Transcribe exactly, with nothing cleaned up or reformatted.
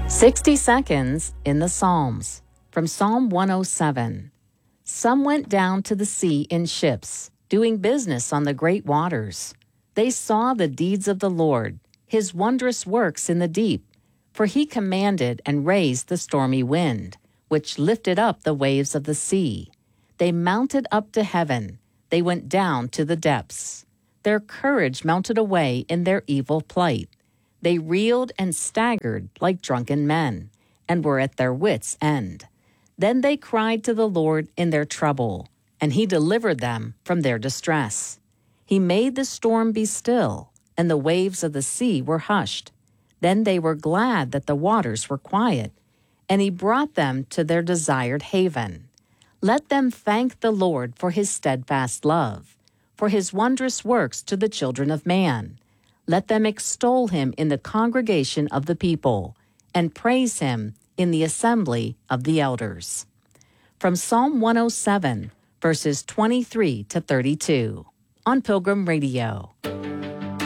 sixty seconds in the Psalms. From Psalm one oh seven. Some went down to the sea in ships, doing business on the great waters. They saw the deeds of the Lord, his wondrous works in the deep. For he commanded and raised the stormy wind, which lifted up the waves of the sea. They mounted up to heaven. They went down to the depths. Their courage melted away in their evil plight. They reeled and staggered like drunken men, and were at their wits' end. Then they cried to the Lord in their trouble, and he delivered them from their distress. He made the storm be still, and the waves of the sea were hushed. Then they were glad that the waters were quiet, and he brought them to their desired haven. Let them thank the Lord for his steadfast love, for his wondrous works to the children of man. Let them extol him in the congregation of the people, and praise him in the assembly of the elders. From Psalm one oh seven, verses twenty-three to thirty-two, on Pilgrim Radio.